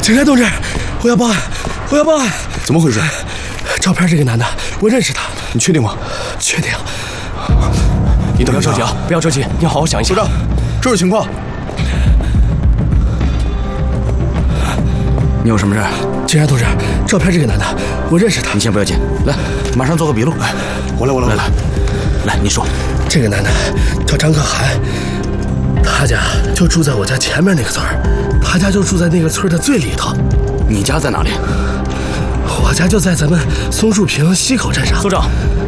警察同志，我要报案！我要报案！ 怎么回事？ 照片这个男的，我认识他。 你确定吗？ 确定。 你等一下， 不要着急啊，不要着急，你好好想一想。 首长，这是情况。 你有什么事？ 警察同志，照片这个男的，我认识他。 你先不要紧，来，马上做个笔录。来， 我来。 来，你说。 这个男的叫张可涵，他家就住在我家前面那个村儿，他家就住在那个村的最里头。 你家在哪里？ 我家就在咱们松树坪西口镇上。 所长，